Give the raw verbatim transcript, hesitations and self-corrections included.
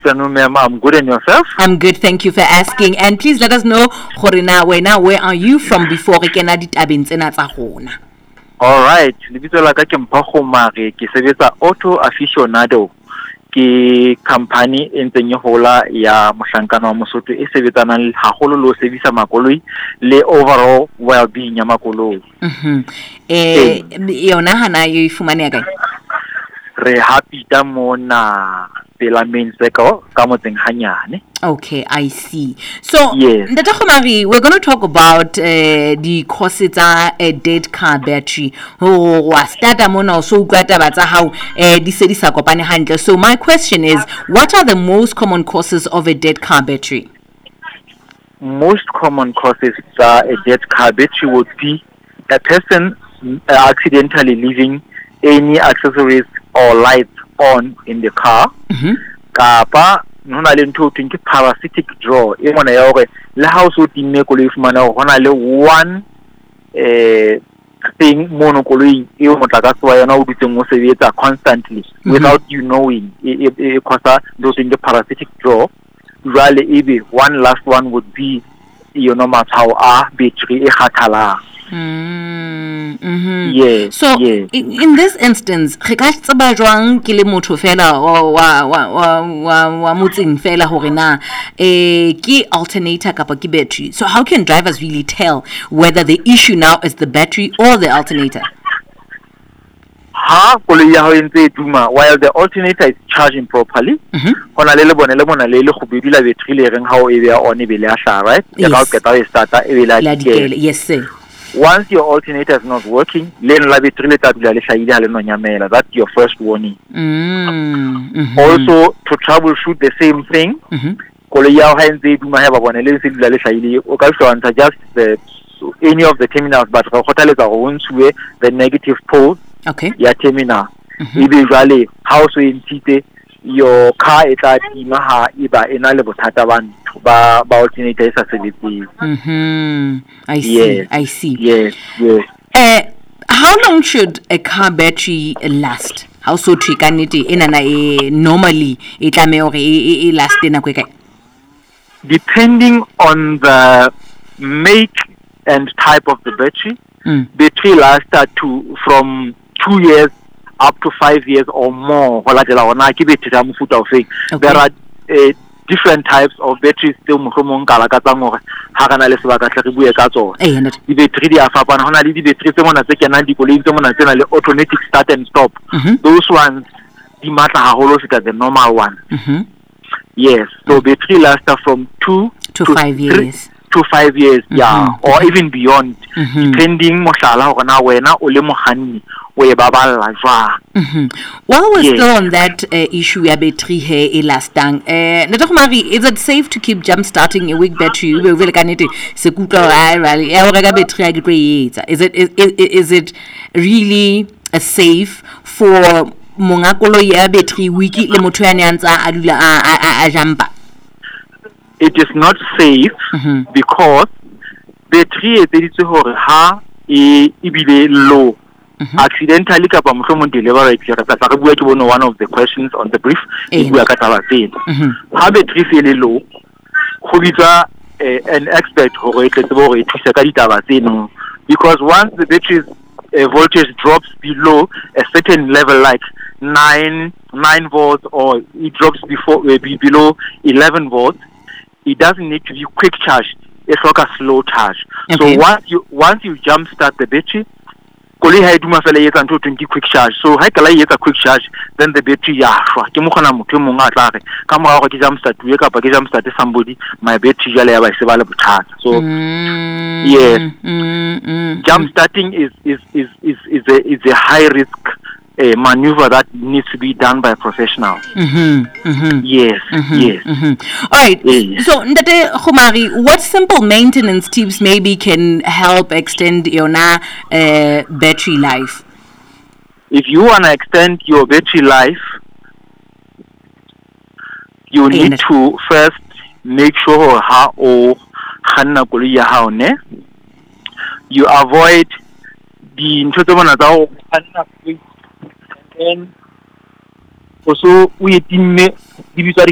afternoon, ma'am. I'm good, and yourself? I'm good, thank you for asking. And please let us know, Horina, where now, where are you from before we can add it abin. All right. Lebitso la ka ke Mpho Mare, ke sebetsa Auto Aficionado. Ke company e ntseng e hola ya mohlankana wa Mosotho e sebetsanang haholo le ho sebisa makoloi le overall well-being ya makoloi. Mhm. Eh yona hana e fumane kae? Re happy ta mona pela main circle ka motseng hanyane. Okay, I see. So, yes. Ndata Khumari, we're going to talk about uh, the causes of a dead car battery. Oh, wa starta mona so ukwata batsa how eh di se di sa kopane hantle. So my question is, what are the most common causes of a dead car battery? Most common causes of a dead car battery would be a person uh, accidentally leaving any accessories or lights on in the car. Mhm. Kapa nona le ntho teng ke parasitic draw e mona ya hore le ha o so timme koloi fumana hona le one eh thing mono koloi e o motlakase wa yona o dutseng o sebetsa constantly mm-hmm. without you knowing e e cause those in the parasitic draw. Jwale ebe one last one would be you know matshwao a battery e kgathalang. Mm, mm-hmm. Yes. So yes. In, in this instance, re ka tseba jwang ke le motho fela wa wa wa wa wa motseng fela hore na eh ke alternator kapa ke battery. So how can drivers really tell whether the issue now is the battery or the alternator? Ha koloi ya ho entse duma while the alternator is charging properly. Hona le le bone le bona le le go bedula battery le reng ha o e be on e be le a hla, right? Ya ka o keta e starta e be la dikele. Yes sir. Once your alternator is not working, then la battery le tla dula le hlaile ha le no nyamela. That's your first warning. Mm, mm-hmm. Also to troubleshoot the same thing. Koloi ya ho entse duma ha ba bone le se dula le hlaile o ka hloantsa just the any of the terminals but go kgothaletsa go ntshuwe the negative pole. Okay. Ya terminal. Ebe jwale ha o so entite your car e tla tima ha eba ena le bothata ba ntho ba ba alternator e sa sebetseng. Mhm. I see. Yes. I see. Yes, yes. Uh, how long should a car battery last? How so trikaniti enana e normally e tlame hore e e last nako e kae? Depending on the make and type of the battery, mm. battery lasts to from two years up to five years or more. Okay. There are uh, different types of batteries still mohlomong kala ka tsa ngore ha kana le sebaka tle re bue ka tsona. Di battery di a fapana hona le di battery tse mona tse kenang di koloi tse mona tsena le automatic start and stop. Mm-hmm. Those ones di matla haholo feta the normal one. Mm-hmm. Yes, so mm-hmm. battery lasts from two to, to five years. To five years, mm-hmm. yeah, or mm-hmm. even beyond, mm-hmm. depending mohlala hore na wena o le mohanni o e baballa jwang. Mhm. While we're yes. still on that uh, issue ya battery here e lastang, eh Ndata Khumari, is it safe to keep jump starting a weak battery? We will kanete se kutla ai rally e o reka battery ya ke etsa. Is it is, is, is it really a safe for monga koloi ya battery weak le motho ya ntsa a dula a a jumpa? It is not safe mm-hmm. because battery e tseditswe hore ha e ibile low. Mm-hmm. Accidentally kapa mohlomong delivery ke re tla re bua ke bona one of the questions on the brief e bua ka taba tsena. Ha battery e le low go bitsa an expert hore e tle tsebo hore e thusa ka ditaba tseno because once the battery's uh, voltage drops below a certain level like nine nine volts or it drops before uh, below eleven volts, it doesn't need to be quick charge, it's like a slow charge. Okay. So once you once you jump start the battery, koloi ha e duma fela e etsa ntho twenty quick charge. So ha kala e etsa quick charge, then the battery ya shwa ke mo khona motho mongwe a tla re ka mora go ke jump start we kapa ke jump start somebody my battery jale ya ba se ba le bothata. So mm, yes, mm, mm, jump starting is is is is is a is a high risk a maneuver that needs to be done by professionals. Mm-hmm, mm-hmm, yes, mm-hmm, yes. Mm-hmm. All right. Yes. So, Ndate Khumari, what simple maintenance tips maybe can help extend your na uh, battery life? If you want to extend your battery life, you hey, need to first make sure how o khanna koloi ya hao ne. You avoid the ntho tse bona tsa o khanna and also we timme di bitsa di